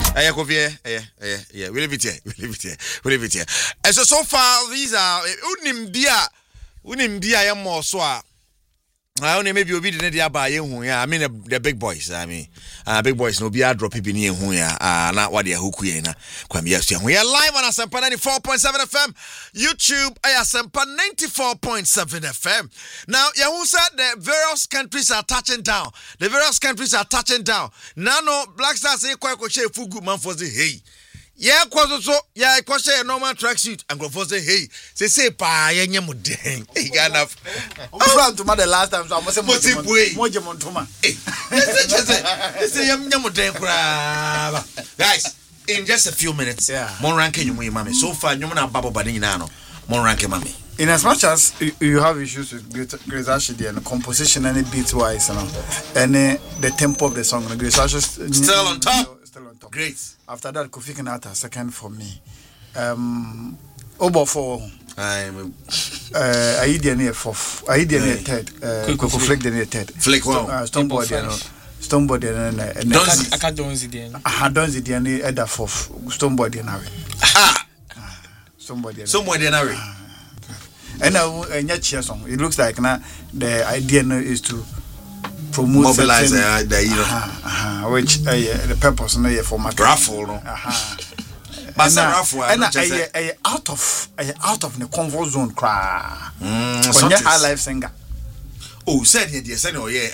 Yeah. We leave it here. And so far, these are Unimbia, more so. I only maybe will be the idea by you. I mean, the big boys. I mean, big boys no be a drop in here. Not what they are who we are live on Asempa 94.7 FM, YouTube, Asempa 94.7 FM. Now, Yahoo said the various countries are touching down. Now, no Black Stars say quite a full man for the hey. Yeah, I say a normal tracksuit and go for say hey. Say pa yenye mo den. E ga na. I'm to the last time so I must say moje montoma. Say yenye mo den kura. Guys, in just a few minutes, mon ranking you mami. So far you na babo bani na no. Mon ranking mami. In as much as you have issues with Grace Ashley and composition and beat wise and the tempo of the song, Grace Ashley still on top. Great. After that, Kofi Kinata second for me. Obo for Aidian fourth. Aidian third. Kofi Flake the third. Flake one. Stonebody and I don't see the other fourth. Stonebody and Harry. Somebody and Harry. And yet, song. It looks like now the idea is to promote mobilize which the purpose for my raffle but raffle and out of the comfort zone cry on your high life singer said here send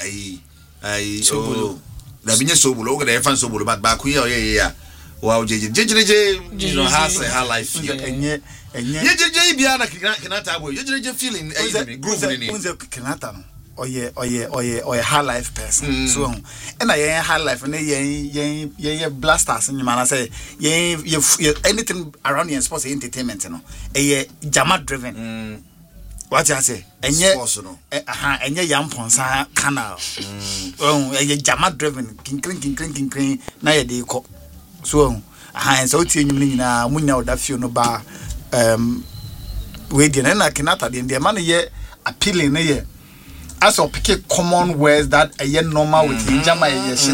so the binya so bulo the fan so bulo but back here wow JJ has a high life and JJ bia na kinata boy JJ feeling groove in kinata or high life person. So and I high life and ye blasters and you man say ye anything around the sports entertainment jama driven. What I say? And ye and ye young ponsa canal. Ye jama driven king na ye de ko. So so tin you na munya oda fio no ba we dey na kinata the man ye appealing na ye as of pick common words that a normal with Jama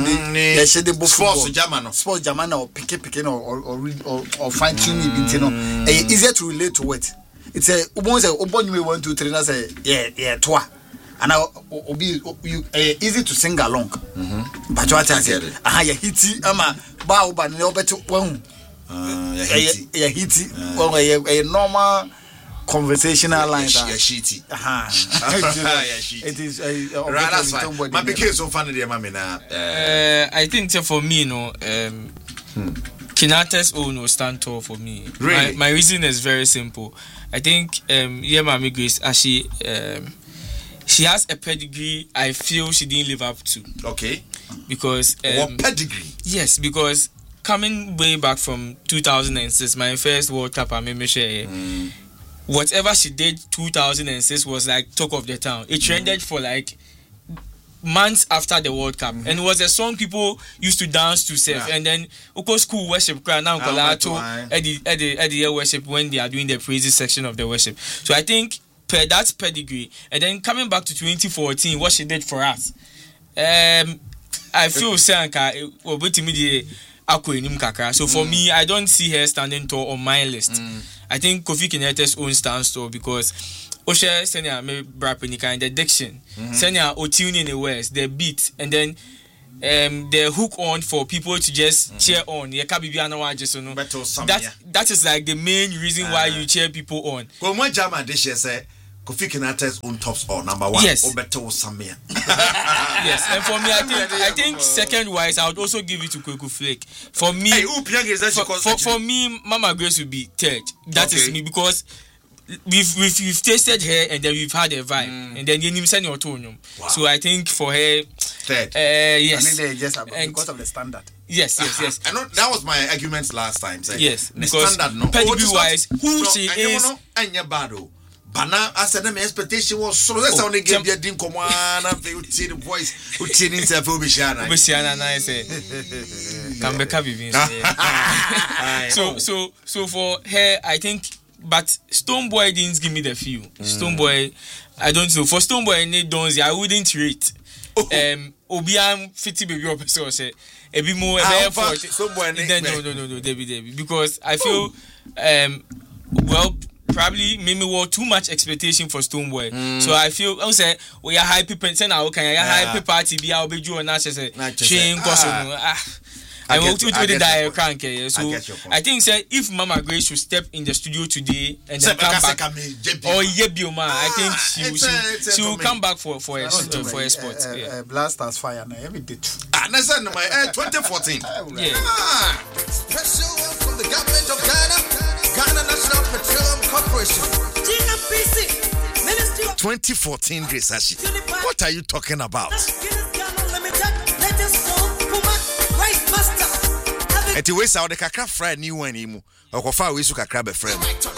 sports German or picking or fine tuning it easier to relate to it. It's a once a 1 2 3 and say yeah twa and I'll be easy to sing along. But what I said ya hiti ama ba ba ne obeto wan ya hiti a normal conversational lines are shitty. It is that's fine. My became so funny there, mammy. I think for me, Kinata's own will stand tall for me. Really? My reason is very simple. I think Mami Grace she has a pedigree I feel she didn't live up to. Okay. Because what pedigree? Yes, because coming way back from 2006, my first World Cup I remember whatever she did 2006 was like talk of the town. It trended for like months after the World Cup, and it was a song people used to dance to self. And then school worship now Eddie worship when they are doing the praises section of the worship. So I think that's pedigree. And then coming back to 2014, what she did for us, I feel Sanka so for me, I don't see her standing tall on my list. I think Kofi Kineta's own stands tall because Osha Senya me brapenika and the diction, Senya Otune in the West, the beat, and then the hook on for people to just cheer on. That is like the main reason why you cheer people on. Well, one German dish say Kofi Kineta's own tops or number one. Yes. Or better Samia. Yes, and for me, I think second wise, I would also give it to Kweku Flake. For me, for me, Mama Grace would be third. That is me because we've tasted her and then we've had a vibe and then you send your tone. So I think for her third. Yes. I mean, just because of the standard. Yes. I know that was my argument last time. Yes, the because standard no. Pedigree wise, who she is. Bana I said my expectation was so that's how they gave you din command and you see the voice who tuning himself Obishana I say Kambeka Vivin. So for her I think but Stonebwoy didn't give me the feel. Stonebwoy I don't know for Stonebwoy and Donzi I wouldn't rate Obiam 50 baby or so say a bit more no Debbie because I feel well probably maybe were too much expectation for Stonebwoy. So I feel I say we are high people say now can high party be our be and say chain I want to do the diet can't so I think say if Mama Grace should step in the studio today and then come back or Yebioma I think she will come back for a spot. Blasters fire now every day. 2014. Yeah. Special from the government of Ghana National Petroleum Corporation. 2014 Grace Ashi. What are you talking about? Eti we sa o de kakra fra ni wan ni mu. Okofa we su kakra be fra mu.